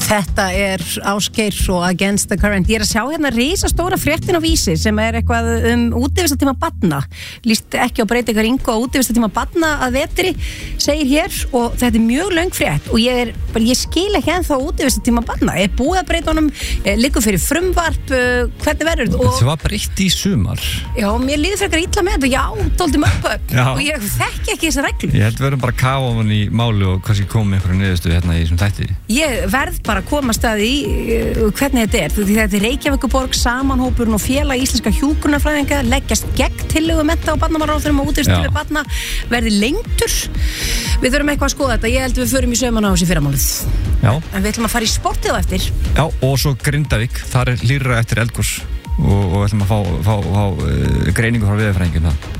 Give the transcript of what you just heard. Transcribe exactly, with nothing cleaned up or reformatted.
Þetta er Ásgeir og Against the Current. Ég er að sjá hérna risastóra fréttin á Vísi sem er eitthvað um útivistartíma barna. Líst ekki á Breytingar Ingo á útivistartíma barna að vetri, segir hér, og þetta er mjög löng frétt og ég, er, ég skil ekki ennþá útivistartíma barna. Er búið að breyta honum, liggur fyrir frumvarp, hvernig verður þetta? Þetta var breytt í sumar. Já, mér líður frekar illa með þetta, já, tóldi mörg upp og ég þekki ekki þessar reglur. Ég held við verðum bara að kafa ofan í máli og kannski koma með einhverju niðurstöðu hérna í þessum þætti. Ég verð bara að komast að því uh, hvernig þetta er, því þetta er Reykjavíkurborg, Samanhópurinn og Félag íslenska hjúkrunarfræðinga leggjast gegn tillögu mennta- og barnamálaráðherra og útivistartími barna verði lengdur. Við þurfum eitthvað að skoða þetta, ég held við förum í saumana á þessi fyrramálið. Já. En við ætlum að fara í sportið á eftir. Já, og svo Grindavík, þar er hlýrra eftir eldgos og, og ætlum að fá, fá, fá uh, greiningu frá veðurfræðingjum það.